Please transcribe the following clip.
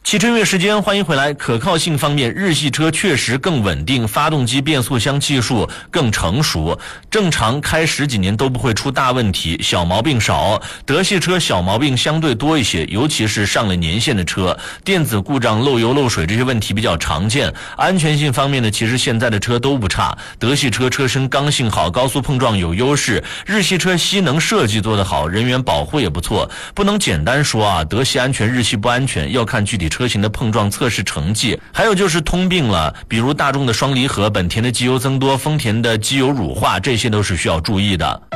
汽车音乐时间，欢迎回来。可靠性方面，日系车确实更稳定，发动机变速箱技术更成熟，正常开10几年都不会出大问题，小毛病少。德系车小毛病相对多一些，尤其是上了年限的车，电子故障、漏油漏水这些问题比较常见。安全性方面呢，其实现在的车都不差，德系车车身刚性好，高速碰撞有优势，日系车吸能设计做得好，人员保护也不错。不能简单说啊，德系安全，日系不安全，要看具体车型的碰撞测试成绩。还有就是通病了，比如大众的双离合，本田的机油增多，丰田的机油乳化，这些都是需要注意的。